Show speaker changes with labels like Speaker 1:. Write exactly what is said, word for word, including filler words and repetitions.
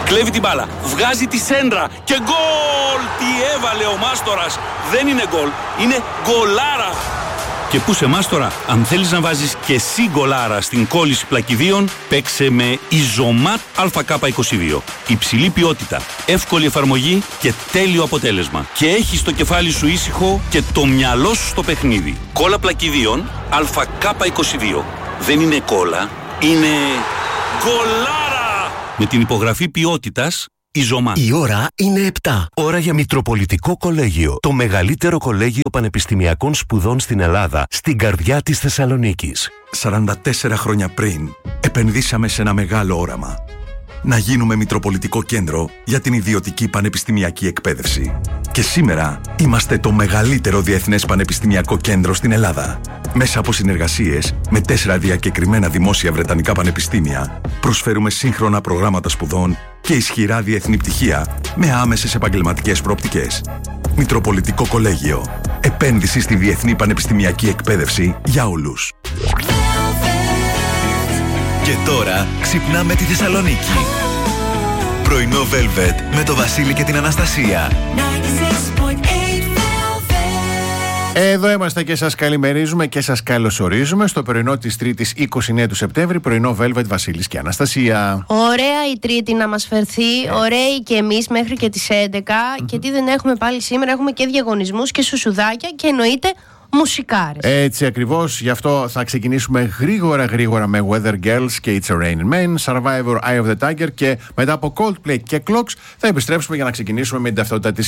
Speaker 1: Κλέβει την μπάλα, βγάζει τη σέντρα και γκολ! Τι έβαλε ο Μάστορας! Δεν είναι γκολ, είναι γκολάρα! Και πού σε Μάστορα, αν θέλεις να βάζεις και εσύ γκολάρα στην κόλληση πλακιδίων, παίξε με Ιζωμάτ Α Κ είκοσι δύο. Υψηλή ποιότητα, εύκολη εφαρμογή και τέλειο αποτέλεσμα. Και έχεις το κεφάλι σου ήσυχο και το μυαλό σου στο παιχνίδι. Κόλλα πλακιδίων Α Κ είκοσι δύο. Δεν είναι κόλλα, είναι γκολάρα! Με την υπογραφή ποιότητας Ιζωμάτ.
Speaker 2: Η ώρα είναι επτά. Ώρα για Μητροπολιτικό Κολέγιο. Το μεγαλύτερο κολέγιο πανεπιστημιακών σπουδών στην Ελλάδα, στην καρδιά της Θεσσαλονίκης.
Speaker 3: σαράντα τέσσερα χρόνια πριν, επενδύσαμε σε ένα μεγάλο όραμα. Να γίνουμε Μητροπολιτικό Κέντρο για την ιδιωτική πανεπιστημιακή εκπαίδευση. Και σήμερα είμαστε το μεγαλύτερο διεθνές πανεπιστημιακό κέντρο στην Ελλάδα. Μέσα από συνεργασίες με τέσσερα διακεκριμένα δημόσια βρετανικά πανεπιστήμια, προσφέρουμε σύγχρονα προγράμματα σπουδών και ισχυρά διεθνή πτυχία με άμεσες επαγγελματικές προοπτικές. Μητροπολιτικό Κολέγιο. Επένδυση στη διεθνή πανεπιστημιακή εκπαίδευση για όλους.
Speaker 4: Και τώρα ξυπνάμε τη Θεσσαλονίκη. Πρωινό Velvet με το Βασίλη και την Αναστασία.
Speaker 5: Εδώ είμαστε και σας καλημερίζουμε και σας καλωσορίζουμε στο πρωινό της Τρίτης είκοσι εννέα του Σεπτέμβρη. Πρωινό Velvet, Βασίλης και Αναστασία.
Speaker 6: Ωραία η Τρίτη να μας φερθεί, ωραίοι και εμείς μέχρι και τις έντεκα. Mm-hmm. Και τι δεν έχουμε πάλι σήμερα, έχουμε και διαγωνισμούς και σουσουδάκια και εννοείται μουσικάρες.
Speaker 5: Έτσι ακριβώς, γι' αυτό θα ξεκινήσουμε γρήγορα γρήγορα με Weather Girls και It's a Raining Man, Survivor, Eye of the Tiger και μετά από Coldplay και Clocks θα επιστρέψουμε για να ξεκινήσουμε με την ταυτότητα της